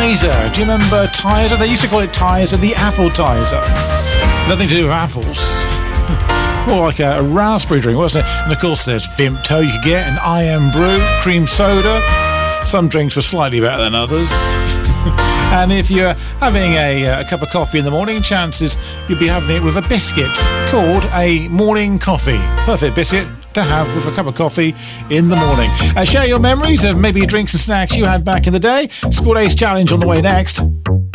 Tizer. Do you remember Tizer? They used to call it Tizer, the apple Tizer. Nothing to do with apples. More like a raspberry drink, wasn't it? And of course there's Vimto you could get, an IM Brew, cream soda. Some drinks were slightly better than others. And if you're having a cup of coffee in the morning, chances you'll be having it with a biscuit called a morning coffee. Perfect biscuit to have with a cup of coffee in the morning. Share your memories of maybe drinks and snacks you had back in the day. School Days Challenge on the way next.